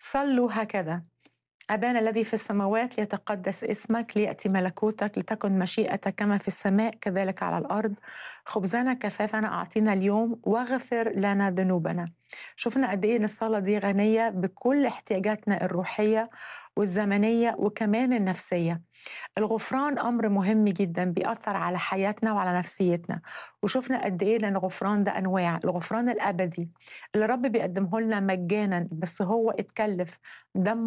صلوا هكذا: أبانا الذي في السماوات، ليتقدس اسمك، ليأتي ملكوتك، لتكن مشيئتك كما في السماء كذلك على الأرض. خبزنا كفافنا أعطينا اليوم، واغفر لنا ذنوبنا. شفنا قد إيه إن الصلاة دي غنية بكل احتياجاتنا الروحية والزمنية وكمان النفسية. الغفران أمر مهم جدا، بيأثر على حياتنا وعلى نفسيتنا. وشفنا قد إيه إن الغفران ده أنواع: الغفران الأبدي اللي رب بيقدمه لنا مجانا، بس هو اتكلف دم